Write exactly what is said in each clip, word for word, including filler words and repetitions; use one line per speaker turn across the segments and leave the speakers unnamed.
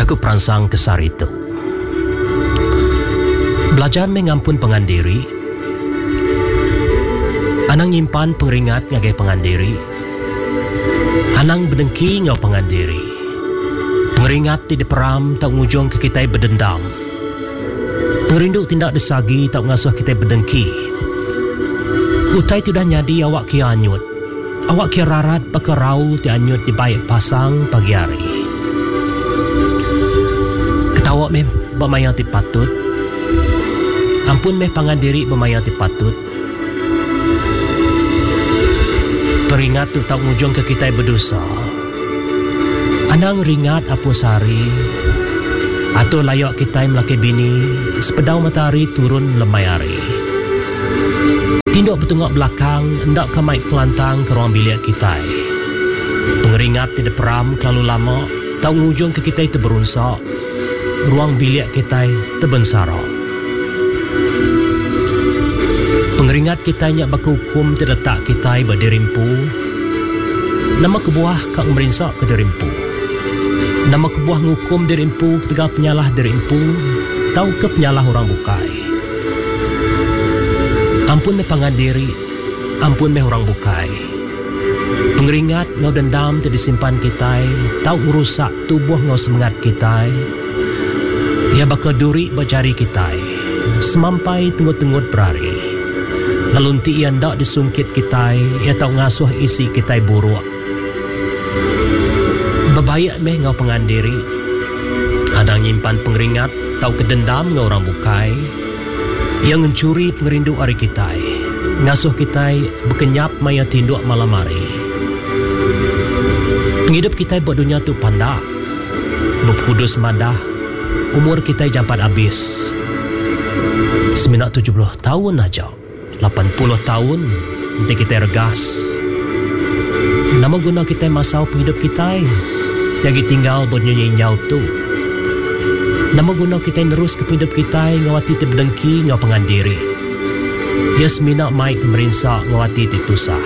Aku perangsang kesar itu. Belajar mengampun pengandiri, anang nyimpan pengeringat ngagai pengandiri, anang berdengki ngau pengandiri. Pengeringat tidak peram tak ngujung ke kita berdendam. Perindu tindak desagi tak ngasuh kita berdengki. Utai tidak nyadi awak kia anyut. Awak kia rarat pakarau ti anyut di baik pasang pagi hari. Ketawa meh bermaya ti patut. Ampun meh pangandiri bermaya ti patut. Peringat tu tak ngujung ke kita berdosa. Anang ringat apa sari atau layak kita melaki bini sepedau matahari turun lemai hari. Tinduk bertengok belakang hendak kamai pelantang ke ruang bilik kita. Pengeringat tidak peram terlalu lama tak ngujung ke kita itu berunsak. Ruang bilik kita terbensara. Pengeringat kita nyak berhukum terletak kita berderimpu. Nama kebuah kak merinsak ke derimpu. Nama kebuah ngukum derimpu ketika penyalah derimpu. Tahu ke penyalah orang bukai. Ampun meh pangandiri, ampun meh orang bukai. Pengeringat ngau dendam tidak disimpan kita. Tahu merusak tubuh ngau semangat kita. Ia bakal duri berjari kita. Semampai tenggut-tenggut berari. Lalu ti ia ndak disungkit kita. Ia tahu ngasuh isi kita buruk. Bebayak meh ngau pengandiri. Adang nyimpan pengeringat, tahu kedendam ngau orang bukai. Yang mencuri pengerindu hari kita. Ngasuh kita berkenyap maya tinduk malam hari. Penghidup kita buat dunia tu pandak. Berkudus madah. Umur kita jampat habis. Seminat tujuh puluh tahun aja. lapan puluh tahun. Nanti kita regas. Nama guna kita masau penghidup kita. Tiagi tinggal buat nyanyi nyau tu. Nama guna kita nerus ke hidup kita ngawati ti berdengki ngau pengandiri. Ya semina mai pemerintah ngawati ti tusah.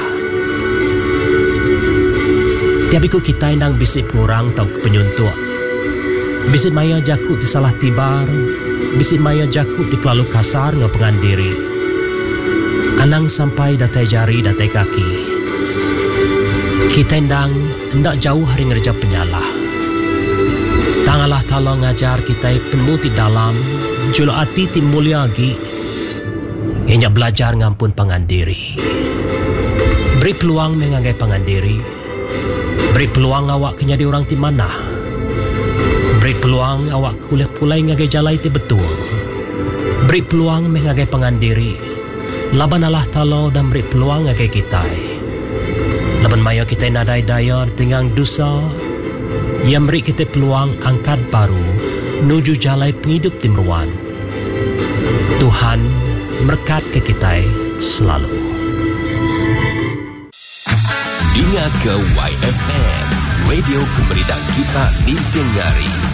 Tiabiku kita nang bisik pengurang tau ke penyuntuk. Bisik maya jakuk ti salah tibar. Bisik maya jakuk ti kelalu kasar ngau pengandiri. Anang sampai datai jari datai kaki. Kita ndang hendak jauh hari ngerja penyalah. Tangalah tala ngajar kita penuh ti dalam. Julu hati ti mulia lagi. Ianya belajar ngampun pangandiri. Beri peluang mengagai pangandiri. Beri peluang awak kenyadi orang ti mana. Beri peluang awak kuliah pulai ngagai jalai ti betul. Beri peluang mengagai pangandiri. Laban Allah tala dan beri peluang ngagai kita. Laban maya kita nadai daya tenggang dosa. Yang beri kita peluang angkat baru menuju jalai penghidup timruan. Tuhan berkat ke kita selalu.
Dengar ke Y F M, radio kemerdekaan kita di Tenggari.